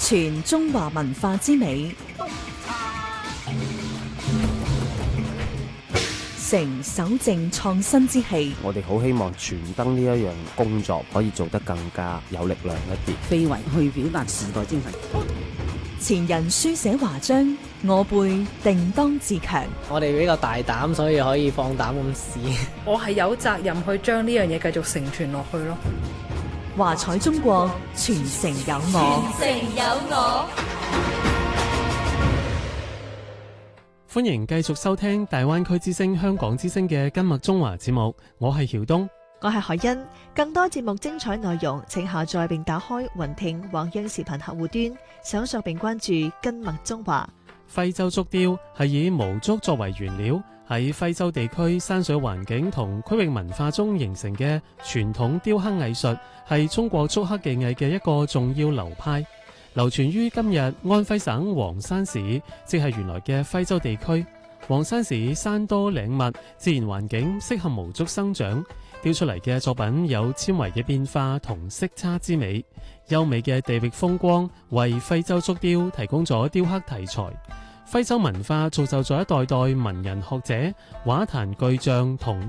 傳中華文化之美，成守正創新之氣。 我哋好希望傳燈呢一樣工作可以做得更加有力量一啲， 非遺去表達時代精神。 前人書寫華章，我輩定當自強。 我哋比較大膽，所以可以放膽咁試。 我係有責任去將呢樣嘢繼續承傳落去咯。 華彩中國，傳承有我。 傳承有我。 歡迎繼續收聽大灣區之聲、香港之聲嘅今日中華節目，我係曉東， 我係海欣。更多節目精彩內容，請下載並打開雲聽或央視頻客戶端，搜索並關注今日中華。 徽州竹雕係以毛竹作為原料，喺徽州地區山水環境同區域文化中形成嘅傳統雕刻藝術，係中國竹刻技藝嘅一個重要流派，流傳於今日安徽省黃山市，即係原來嘅徽州地區。黃山市山多嶺密，自然環境適合毛竹生長，雕出嚟嘅作品有纖維嘅變化同色差之美。優美嘅地域風光為徽州竹雕提供咗雕刻題材。徽州文化造就咗一代代文人學者、畫壇巨匠同